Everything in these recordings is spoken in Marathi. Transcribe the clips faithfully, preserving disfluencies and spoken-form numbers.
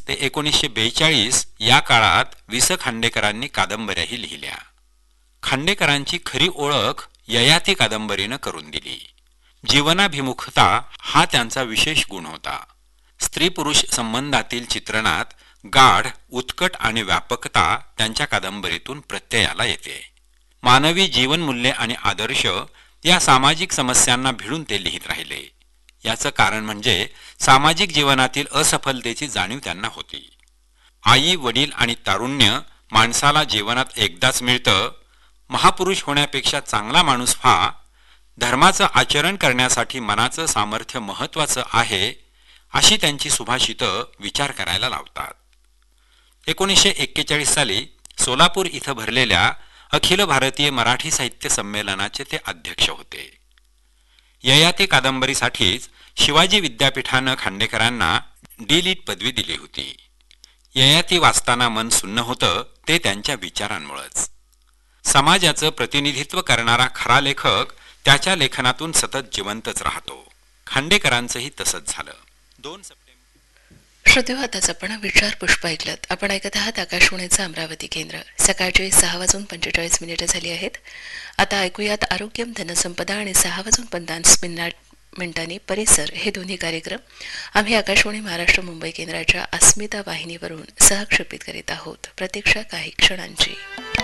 ते एकोणीसशे बेचाळीस या काळात वि स खांडेकरांनी कादंबऱ्याही लिहिल्या. खांडेकरांची खरी ओळख ययाती कादंबरीनं करून दिली. जीवनाभिमुखता हा त्यांचा विशेष गुण होता. स्त्री पुरुष संबंधातील चित्रणात गाढ, उत्कट आणि व्यापकता त्यांच्या कादंबरीतून प्रत्ययाला येते. मानवी जीवनमूल्ये आणि आदर्श या सामाजिक समस्यांना भिडून ते लिहित राहिले. याचं कारण म्हणजे सामाजिक जीवनातील असफलतेची जाणीव त्यांना होती. आई, वडील आणि तारुण्य माणसाला जीवनात एकदाच मिळतं. महापुरुष होण्यापेक्षा चांगला माणूस व्हा. धर्माचं आचरण करण्यासाठी मनाचं सामर्थ्य महत्वाचं आहे, अशी त्यांची सुभाषितं विचार करायला लावतात. एकोणीसशे एक्केचाळीस साली सोलापूर इथं भरलेल्या अखिल भारतीय मराठी साहित्य संमेलनाचे ते अध्यक्ष होते. ययाती कादंबरीसाठीच शिवाजी विद्यापीठानं खांडेकरांना डी लिट पदवी दिली होती. ययाती वाचताना मन सुन्न होतं ते त्यांच्या विचारांमुळेच. समाजाचं प्रतिनिधित्व करणारा खरा लेखक त्याच्या लेखनातून सतत जिवंतच राहतो. खांडेकरांचंही तसंच झालं. दोन सप्टेंबर श्रोतेहो, आताच आपण विचार पुष्प ऐकलत. आपण ऐकत आहात आकाशवाणीचं अमरावती केंद्र. सकाळचे सहा वाजून पंचेचाळीस मिनिटं झाली आहेत. आता ऐकूयात आरोग्यम धनसंपदा आणि सहा वाजून पन्नास मिनिटांनी परिसर हे दोन्ही कार्यक्रम आम्ही आकाशवाणी महाराष्ट्र मुंबई केंद्राच्या अस्मिता वाहिनीवरून सहक्षेपित करीत आहोत. प्रतीक्षा काही क्षणांची.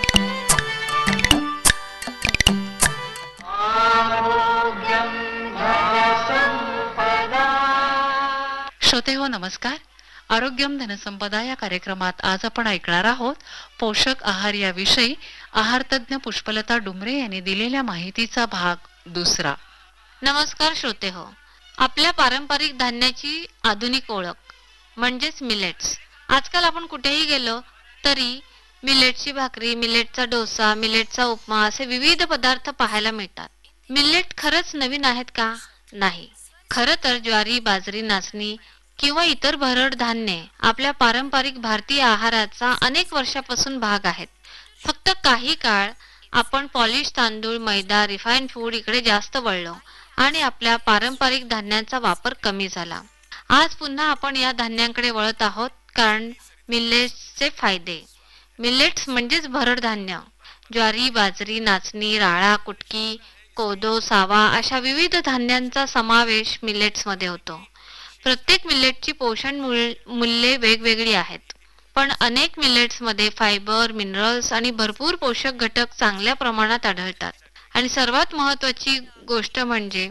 श्रोते हो, नमस्कार. आरोग्यम धनसंपदा या कार्यक्रमात आज आपण ऐकणार आहोत पोषक आहार याविषयी आहारतज्ञ पुष्पलता डुमरे यांनी दिलेल्या माहितीचा भाग दुसरा. नमस्कार श्रोते हो. आपल्या पारंपरिक धान्याची आधुनिक ओळख म्हणजेच मिलेट्स. आजकाल आपण कुठेही गेलो तरी मिलेटची भाकरी, मिलेटचा डोसा, मिलेटचा उपमा असे विविध पदार्थ पाहायला मिळतात. मिलेट खरंच नवीन आहेत का? नाही. खरं तर ज्वारी, बाजरी, नाचणी किंवा इतर भरड धान्ये आपल्या पारंपरिक भारतीय आहाराचा अनेक वर्षापासून भाग आहेत. फक्त काही काळ आपण पॉलिश तांदूळ, मैदा, रिफाईन फूड इकडे जास्त वळलो आणि आपल्या पारंपरिक धान्यांचा वापर कमी झाला. आज पुन्हा आपण या धान्यांकडे वळत आहोत कारण मिलेट्सचे फायदे. मिलेट्स म्हणजेच भरड धान्य. ज्वारी, बाजरी, नाचणी, राळा, कुटकी, कोदो, सावा अशा विविध धान्यांचा समावेश मिलेट्समध्ये होतो. प्रत्येक मिलेटची पोषण मूल्ये वेगवेगळी आहेत, पण अनेक मिलेट्समध्ये फायबर, मिनरल्स आणि भरपूर पोषक घटक चांगल्या प्रमाणात आढळतात. आणि सर्वात महत्त्वाची गोष्ट म्हणजे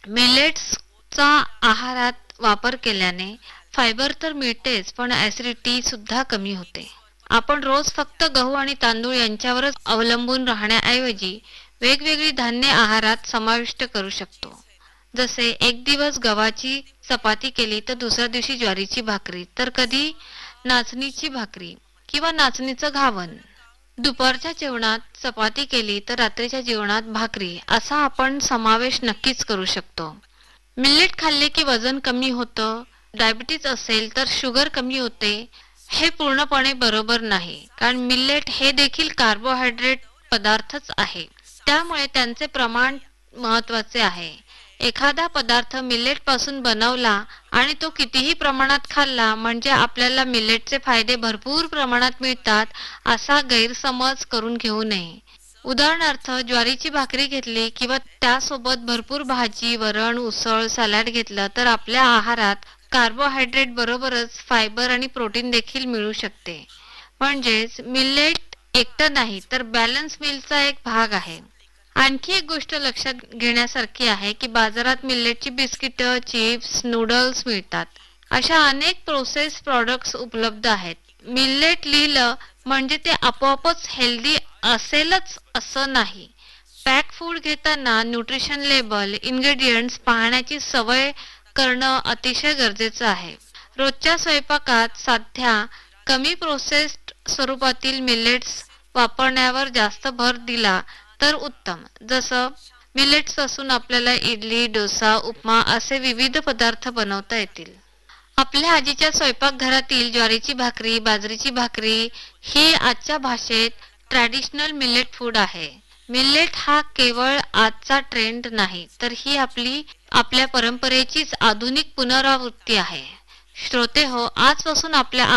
मिलेट्सचा आहारात वापर केल्याने फायबर तर मिळतेच, पण ऍसिडिटी सुद्धा कमी होते. आपण रोज फक्त गहू आणि तांदूळ यांच्यावरच अवलंबून राहण्याऐवजी वेगवेगळी धान्ये आहारात समाविष्ट करू शकतो. जसे एक दिवस गव्हाची चपाती केली तर दुसऱ्या दिवशी ज्वारीची भाकरी, तर कधी नाचणीची भाकरी किंवा नाचणीचं घावन. दुपारच्या जेवणात चपाती केली तर रात्रीच्या जेवणात भाकरी, असा आपण समावेश नक्कीच करू शकतो. मिलेट खाल्ले की वजन कमी होतं, डायबिटीज असेल तर शुगर कमी होते, हे पूर्णपणे बरोबर नाही. कारण मिलेट हे देखील कार्बोहायड्रेट पदार्थच आहे, त्यामुळे त्यांचे प्रमाण महत्वाचे आहे. एखादा पदार्थ मिलेट पासून बनवला आणि तो कितीही प्रमाणात खाल्ला म्हणजे आपल्याला मिलेटचे फायदे भरपूर प्रमाणात मिळतात असा गैरसमज करून घेऊ नये. उदाहरणार्थ ज्वारीची भाकरी घेतली किंवा त्यासोबत भरपूर भाजी, वरण, उसळ, सॅलड घेतलं तर आपल्या आहारात कार्बोहायड्रेट बरोबरच फायबर आणि प्रोटीन देखील मिळू शकते. म्हणजेच मिलेट एकटं नाही तर बॅलन्स मीलचा एक भाग आहे. आणखी एक गोष्ट लक्षात घेण्यासारखी आहे की बाजारात मिलेटची बिस्किट, चिप्स, नूडल्स मिळतात. अशा अनेक प्रोसेस प्रॉडक्ट्स उपलब्ध आहेत. मिलेट लिहिलं म्हणजे ते आपोआपच हेल्दी असेलच असं नाही. पॅक फूड घेताना न्यूट्रिशन लेबल, इन्ग्रेडियंट्स पाहण्याची सवय करणं अतिशय गरजेचं आहे. रोजच्या स्वयंपाकात साध्या कमी प्रोसेस्ड स्वरूपातील मिलेट्स वापरण्यावर जास्त भर दिला तर उत्तम. जसं मिलेट्स पासून आपल्याला इडली, डोसा, उपमा असे विविध पदार्थ बनवता येतील. आपल्या आजीच्या स्वयंपाकघरातील ज्वारीची भाकरी, बाजरीची भाकरी ही आजच्या भाषेत ट्रॅडिशनल मिलेट फूड आहे. मिलेट हा केवळ आजचा ट्रेंड नाही तर ही आपली आपल्या परंपरेचीच आधुनिक पुनरावृत्ती आहे. श्रोते हो, आजपासून आपल्या